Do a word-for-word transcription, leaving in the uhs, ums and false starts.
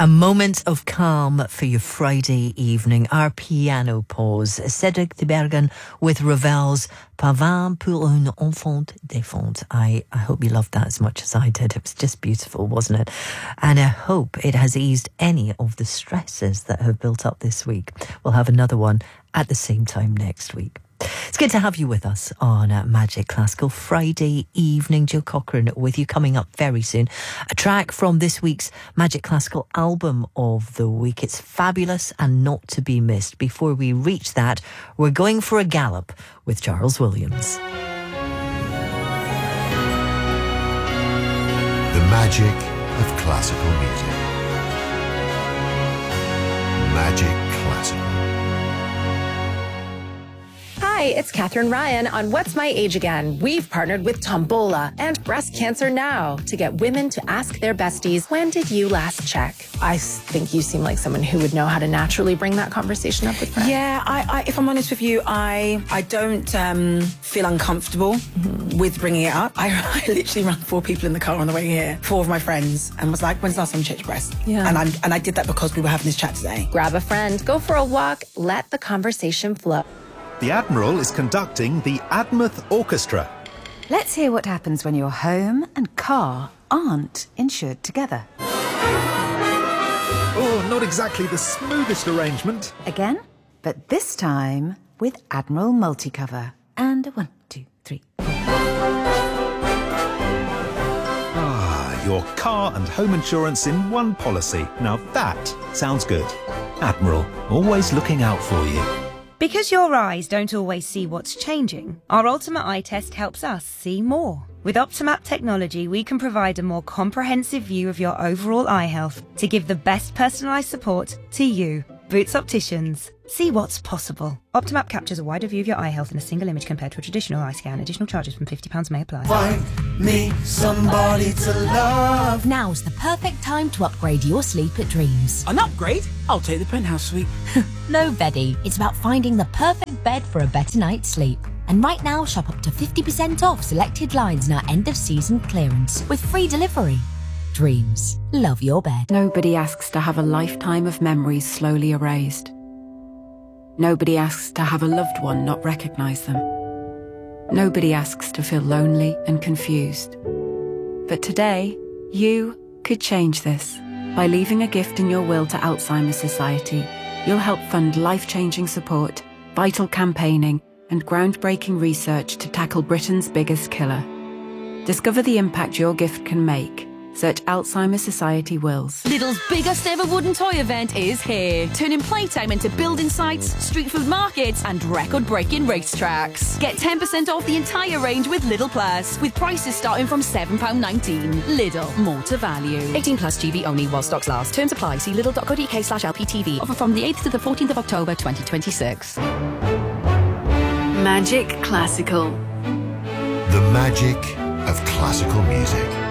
A moment of calm for your Friday evening. Our piano pause. Cédric de Bergen with Ravel's Pavane pour un enfant défunt. I, I hope you loved that as much as I did. It was just beautiful, wasn't it? And I hope it has eased any of the stresses that have built up this week. We'll have another one at the same time next week. It's good to have you with us on uh, Magic Classical Friday evening. Jill Cochran with you, coming up very soon. A track from this week's Magic Classical album of the week. It's fabulous and not to be missed. Before we reach that, we're going for a gallop with Charles Williams. The magic of classical music. Magic Classical. Hi, it's Catherine Ryan on What's My Age Again. We've partnered with Tombola and Breast Cancer Now to get women to ask their besties, when did you last check? I think you seem like someone who would know how to naturally bring that conversation up with friends. Yeah, I, I, if I'm honest with you, I I don't um, feel uncomfortable mm-hmm. with bringing it up. I, I literally ran four people in the car on the way here, four of my friends, and was like, when's the last time you checked your breast? Yeah. And, I'm, and I did that because we were having this chat today. Grab a friend, go for a walk, let the conversation flow. The Admiral is conducting the Admouth Orchestra. Let's hear what happens when your home and car aren't insured together. Oh, not exactly the smoothest arrangement. Again, but this time with Admiral Multicover. And a one, two, three. Ah, your car and home insurance in one policy. Now that sounds good. Admiral, always looking out for you. Because your eyes don't always see what's changing, our Ultimate Eye Test helps us see more. With Optimap technology, we can provide a more comprehensive view of your overall eye health to give the best personalised support to you. Boots Opticians. See what's possible. Optimap captures a wider view of your eye health in a single image compared to a traditional eye scan. Additional charges from fifty pounds may apply. Find me somebody to love. Now's the perfect time to upgrade your sleep at Dreams. An upgrade? I'll take the penthouse suite. No, Beddy. It's about finding the perfect bed for a better night's sleep. And right now, shop up to fifty percent off selected lines in our end-of-season clearance with free delivery. Dreams. Love your bed. Nobody asks to have a lifetime of memories slowly erased. Nobody asks to have a loved one not recognise them. Nobody asks to feel lonely and confused. But today, you could change this. By leaving a gift in your will to Alzheimer's Society, you'll help fund life-changing support, vital campaigning, and groundbreaking research to tackle Britain's biggest killer. Discover the impact your gift can make. Search Alzheimer's Society Wills. Lidl's biggest ever wooden toy event is here, turning playtime into building sites, street food markets and record-breaking racetracks. Get ten percent off the entire range with Lidl Plus, with prices starting from seven pounds nineteen. Lidl, more to value. eighteen plus G B only while stocks last. Terms apply. See lidl.co.uk slash LPTV. Offer from the eighth to the fourteenth of October twenty twenty-six. Magic Classical. The magic of classical music.